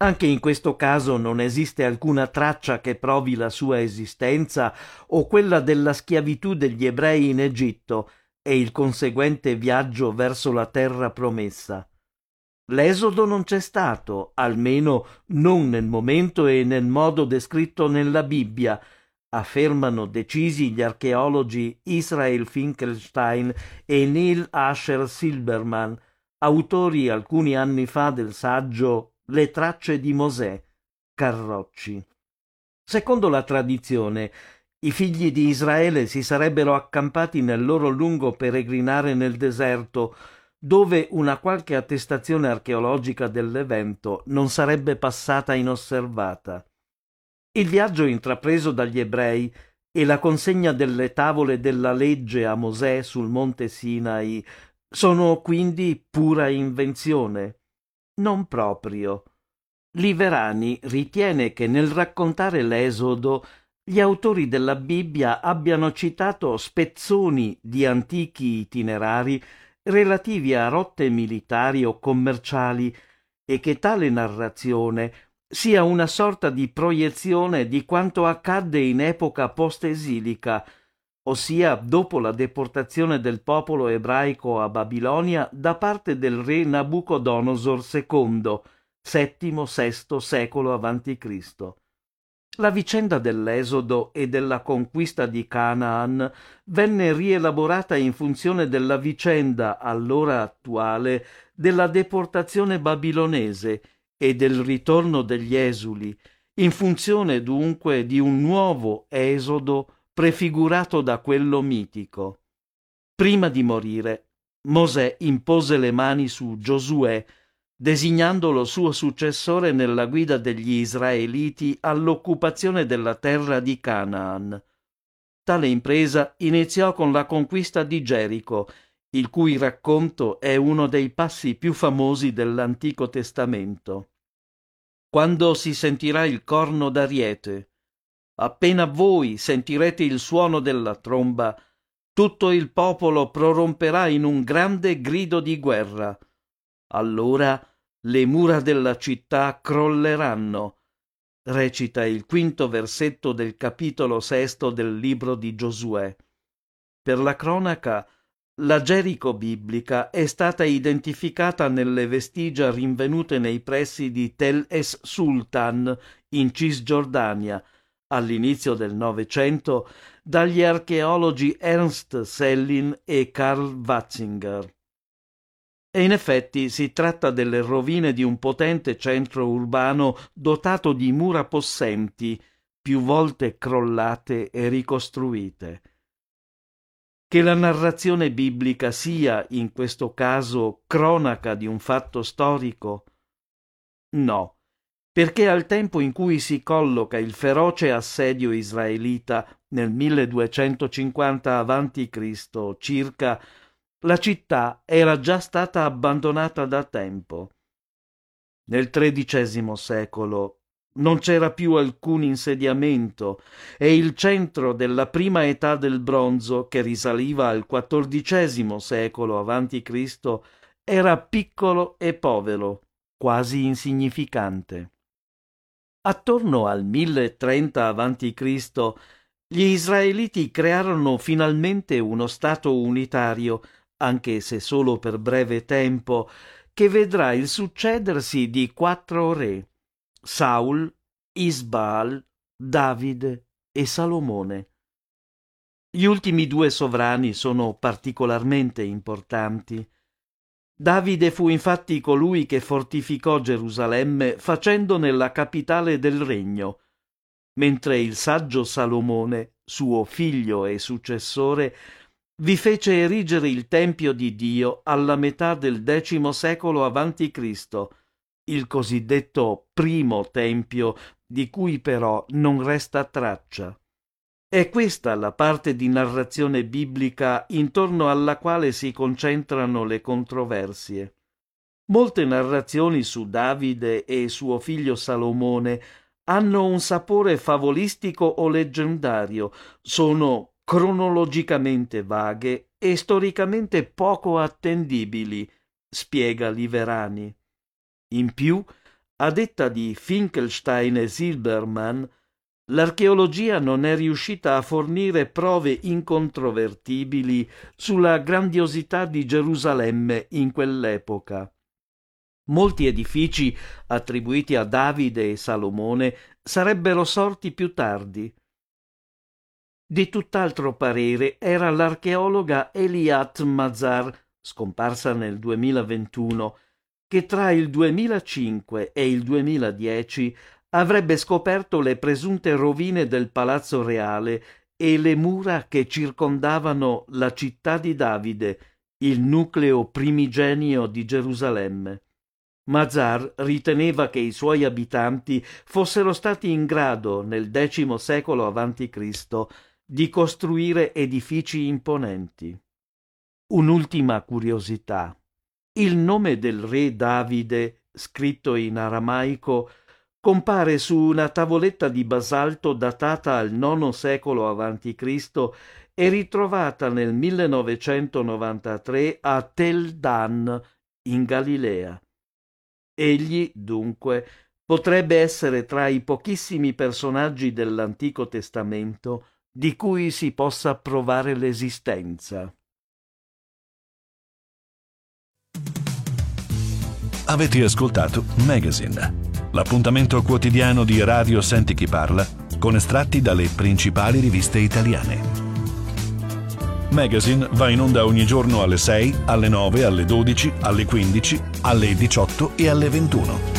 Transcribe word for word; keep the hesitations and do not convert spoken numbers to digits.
Anche in questo caso non esiste alcuna traccia che provi la sua esistenza o quella della schiavitù degli ebrei in Egitto e il conseguente viaggio verso la terra promessa. L'esodo non c'è stato, almeno non nel momento e nel modo descritto nella Bibbia, affermano decisi gli archeologi Israel Finkelstein e Neil Asher Silberman, autori alcuni anni fa del saggio Le tracce di Mosè, Carrocci. Secondo la tradizione, i figli di Israele si sarebbero accampati nel loro lungo peregrinare nel deserto, dove una qualche attestazione archeologica dell'evento non sarebbe passata inosservata. Il viaggio intrapreso dagli ebrei e la consegna delle tavole della legge a Mosè sul monte Sinai sono quindi pura invenzione? Non proprio. Liverani ritiene che nel raccontare l'Esodo gli autori della Bibbia abbiano citato spezzoni di antichi itinerari relativi a rotte militari o commerciali e che tale narrazione sia una sorta di proiezione di quanto accadde in epoca post-esilica, ossia dopo la deportazione del popolo ebraico a Babilonia da parte del re Nabucodonosor secondo, settimo-sesto secolo avanti Cristo. La vicenda dell'Esodo e della conquista di Canaan venne rielaborata in funzione della vicenda, allora attuale, della deportazione babilonese e del ritorno degli esuli, in funzione dunque di un nuovo Esodo prefigurato da quello mitico. Prima di morire, Mosè impose le mani su Giosuè, designandolo suo successore nella guida degli israeliti all'occupazione della terra di Canaan. Tale impresa iniziò con la conquista di Gerico, il cui racconto è uno dei passi più famosi dell'Antico Testamento. Quando si sentirà il corno d'ariete, appena voi sentirete il suono della tromba, tutto il popolo proromperà in un grande grido di guerra. Allora le mura della città crolleranno, recita il quinto versetto del capitolo sesto del libro di Giosuè. Per la cronaca, la Gerico biblica è stata identificata nelle vestigia rinvenute nei pressi di Tel es Sultan, in Cisgiordania, all'inizio del Novecento, dagli archeologi Ernst Sellin e Karl Watzinger. E in effetti si tratta delle rovine di un potente centro urbano dotato di mura possenti, più volte crollate e ricostruite. Che la narrazione biblica sia, in questo caso, cronaca di un fatto storico? No, perché al tempo in cui si colloca il feroce assedio israelita nel milleduecentocinquanta avanti Cristo circa, la città era già stata abbandonata da tempo. Nel tredicesimo secolo non c'era più alcun insediamento e il centro della prima età del bronzo, che risaliva al quattordicesimo secolo avanti Cristo, era piccolo e povero, quasi insignificante. Attorno al milletrenta avanti Cristo gli israeliti crearono finalmente uno stato unitario, anche se solo per breve tempo, che vedrà il succedersi di quattro re: Saul, Isbaal, Davide e Salomone. Gli ultimi due sovrani sono particolarmente importanti. Davide fu infatti colui che fortificò Gerusalemme facendone la capitale del regno, mentre il saggio Salomone, suo figlio e successore, vi fece erigere il tempio di Dio alla metà del decimo secolo avanti Cristo, il cosiddetto primo tempio, di cui però non resta traccia. È questa la parte di narrazione biblica intorno alla quale si concentrano le controversie. Molte narrazioni su Davide e suo figlio Salomone hanno un sapore favolistico o leggendario, sono cronologicamente vaghe e storicamente poco attendibili, spiega Liverani. In più, A detta di Finkelstein e Silbermann, l'archeologia non è riuscita a fornire prove incontrovertibili sulla grandiosità di Gerusalemme in quell'epoca. Molti edifici attribuiti a Davide e Salomone sarebbero sorti più tardi. Di tutt'altro parere era l'archeologa Eliat Mazar, scomparsa nel duemilaventuno, che tra il duemilacinque e il duemiladieci avrebbe scoperto le presunte rovine del Palazzo Reale e le mura che circondavano la città di Davide, il nucleo primigenio di Gerusalemme. Mazar riteneva che i suoi abitanti fossero stati in grado, nel decimo secolo avanti Cristo, di costruire edifici imponenti. Un'ultima curiosità. Il nome del re Davide, scritto in aramaico, compare su una tavoletta di basalto datata al nono secolo avanti Cristo e ritrovata nel millenovecentonovantatré a Tel Dan, in Galilea. Egli, dunque, potrebbe essere tra i pochissimi personaggi dell'Antico Testamento di cui si possa provare l'esistenza. Avete ascoltato Magazine, l'appuntamento quotidiano di Radio Senti Chi Parla con estratti dalle principali riviste italiane. Magazine va in onda ogni giorno alle sei, alle nove, alle dodici, alle quindici, alle diciotto e alle ventuno.